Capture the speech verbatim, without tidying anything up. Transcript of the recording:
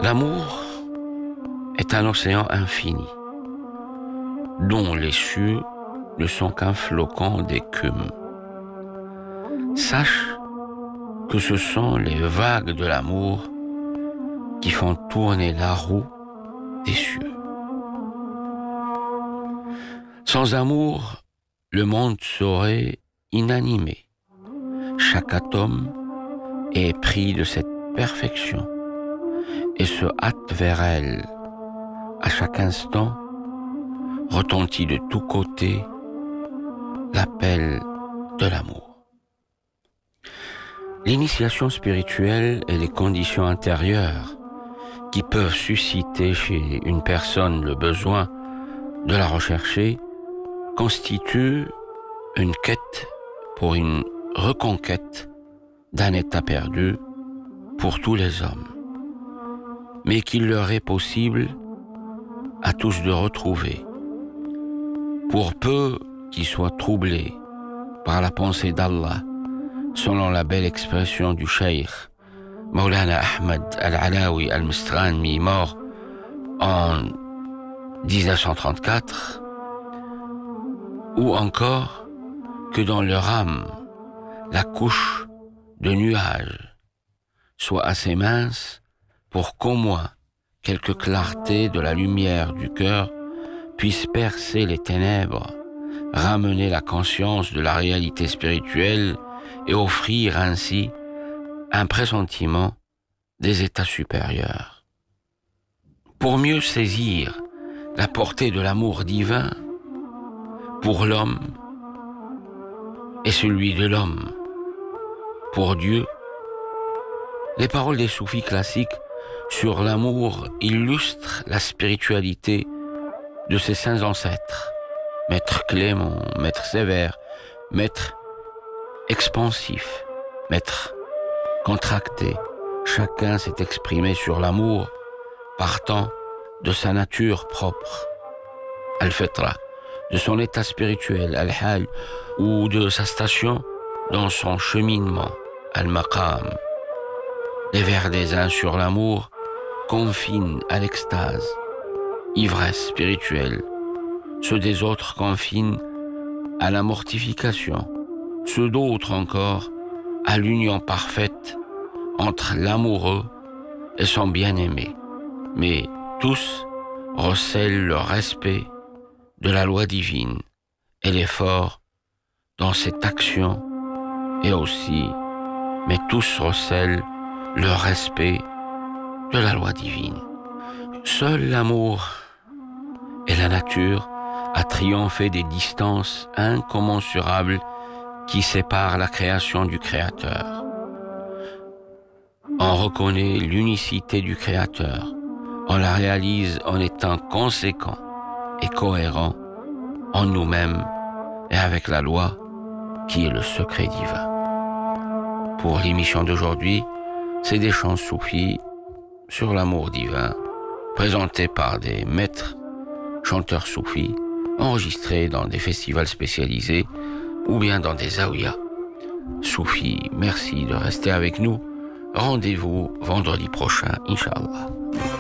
L'amour est un océan infini, dont les cieux ne sont qu'un flocon d'écume. Sache que ce sont les vagues de l'amour qui font tourner la roue des cieux. Sans amour, le monde serait inanimé. Chaque atome est pris de cette perfection et se hâte vers elle. À chaque instant, retentit de tous côtés l'appel de l'amour. L'initiation spirituelle et les conditions intérieures qui peuvent susciter chez une personne le besoin de la rechercher constituent une quête pour une reconquête d'un état perdu pour tous les hommes, mais qu'il leur est possible à tous de retrouver. Pour peu qu'ils soient troublés par la pensée d'Allah, selon la belle expression du cheikh Maulana Ahmad Al-Alawi Al-Mistranmi, mort en dix-neuf cent trente-quatre, ou encore que dans leur âme, la couche de nuages soit assez mince pour qu'au moins quelque clarté de la lumière du cœur puisse percer les ténèbres, ramener la conscience de la réalité spirituelle et offrir ainsi un pressentiment des états supérieurs. Pour mieux saisir la portée de l'amour divin pour l'homme et celui de l'homme pour Dieu, les paroles des soufis classiques sur l'amour illustrent la spiritualité de ses saints ancêtres, Maître Clément, Maître Sévère, Maître expansif, Maître contracté. Chacun s'est exprimé sur l'amour partant de sa nature propre, Al-Fitra, de son état spirituel, Al-Hal, ou de sa station dans son cheminement, Al-Maqam. Les vers des uns sur l'amour confinent à l'extase, ivresse spirituelle. Ceux des autres confinent à la mortification. Ceux d'autres encore à l'union parfaite entre l'amoureux et son bien-aimé. Mais tous recèlent leur respect de la loi divine et l'effort dans cette action et aussi, mais tous recèlent leur respect de la loi divine. Seul l'amour et la nature a triomphé des distances incommensurables qui séparent la création du Créateur. On reconnaît l'unicité du Créateur, on la réalise en étant conséquent et cohérent en nous-mêmes et avec la loi qui est le secret divin. Pour l'émission d'aujourd'hui, c'est des chants soufis sur l'amour divin, présentés par des maîtres chanteurs soufis, enregistrés dans des festivals spécialisés ou bien dans des zaouïas soufis. Merci de rester avec nous. Rendez-vous vendredi prochain, Inch'Allah.